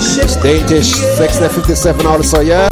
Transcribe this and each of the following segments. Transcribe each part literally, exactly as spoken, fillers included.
Datish, Sexnet fifty-seven also, yeah?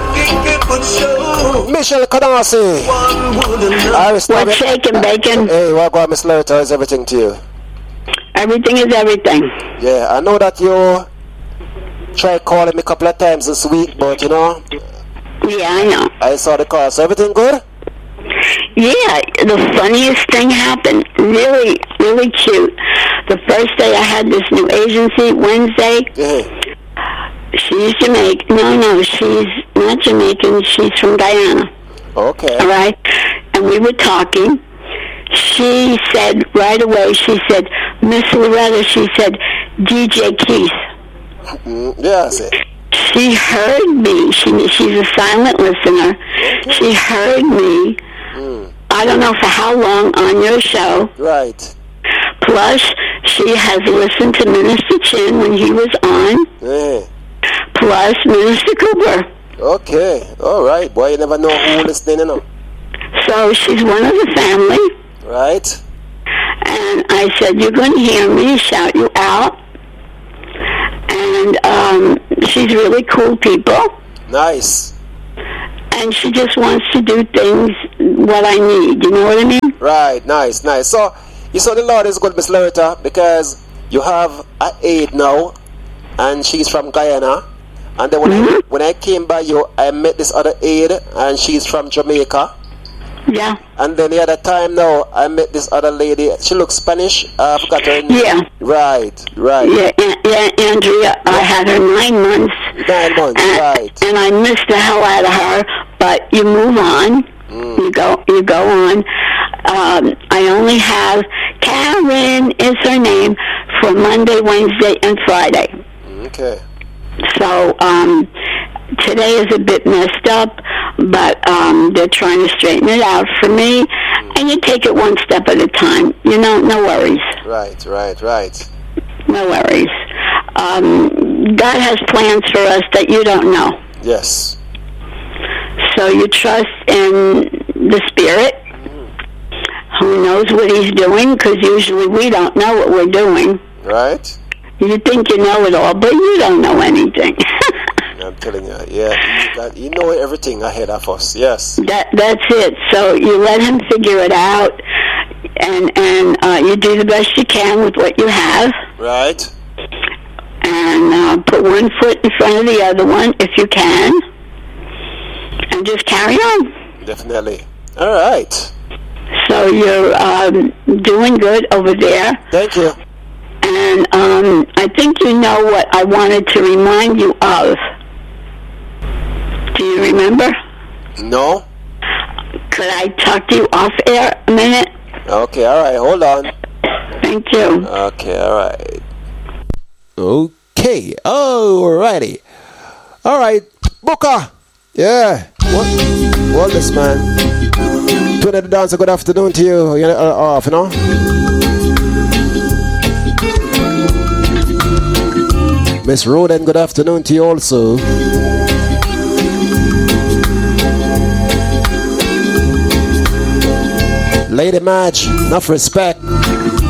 Michelle Kadasi. What's shaking, Bacon? Hey, welcome, Miss Lerita. How's everything to you? Everything is everything. Yeah, I know that you tried calling me a couple of times this week, but you know. Yeah, I know. I saw the call. So everything good? Yeah, the funniest thing happened. Really, really cute. The first day I had this new agency, Wednesday. Yeah. She's Jamaican. No, no, she's not Jamaican. She's from Guyana. Okay. All right? And we were talking. She said right away, she said, Miss Loretta, she said, D J Keith. Mm, yeah, I see. She heard me. She, she's a silent listener. Okay. She heard me. Mm. I don't know for how long on your show. Right. Plus, she has listened to Minister Chin when he was on. Yeah. Plus, Minister Cooper. Okay. All right. Boy, you never know who listening, you know. So, she's one of the family. Right. And I said, you're going to hear me shout you out. And um, she's really cool people. Nice. And she just wants to do things what I need. You know what I mean? Right. Nice. Nice. So, you saw the Lord is good, Miss Lerita, because you have an aide now, and she's from Guyana. And then when, mm-hmm. I, when I came by you, I met this other aide, and she's from Jamaica. Yeah. And then the other time now, I met this other lady. She looks Spanish. Uh, I forgot her name. Yeah. Right, right. Yeah, yeah, Andrea. Yeah. I had her nine months. Nine months, and, right. And I missed the hell out of her. But you move on. Mm. You go. You go on. Um, I only have Karen is her name for Monday, Wednesday, and Friday. Okay. So um, today is a bit messed up, but um, they're trying to straighten it out for me. Mm. And you take it one step at a time. You know, no worries. Right, right, right. No worries. Um, God has plans for us that you don't know. Yes. So you trust in the Spirit, mm. who knows what He's doing, because usually we don't know what we're doing. Right. You think you know it all, but you don't know anything. I'm telling you, yeah, you, got, you know everything ahead of us, yes. That That's it. So you let Him figure it out, and, and uh, you do the best you can with what you have. Right. And uh, put one foot in front of the other one, if you can. And just carry on. Definitely. All right. So you're um, doing good over there. Thank you. And um, I think you know what I wanted to remind you of. Do you remember? No. Could I talk to you off air a minute? Okay, all right. Hold on. Thank you. Okay, all right. Okay, all righty. All right, Booker. Yeah. What? What this, man? Twin of the Dancer, good afternoon to you. You're uh, off, you know? Miss Roden, good afternoon to you also. Lady Madge, enough respect.